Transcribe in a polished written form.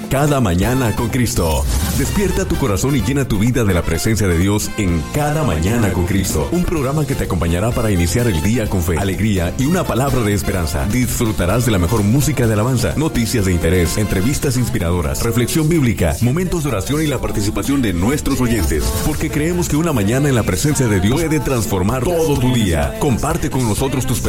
Cada Mañana con Cristo. Despierta tu corazón y llena tu vida de la presencia de Dios en Cada Mañana con Cristo. Un programa que te acompañará para iniciar el día con fe, alegría y una palabra de esperanza. Disfrutarás de la mejor música de alabanza, noticias de interés, entrevistas inspiradoras, reflexión bíblica, momentos de oración y la participación de nuestros oyentes. Porque creemos que una mañana en la presencia de Dios puede transformar todo tu día. Comparte con nosotros tus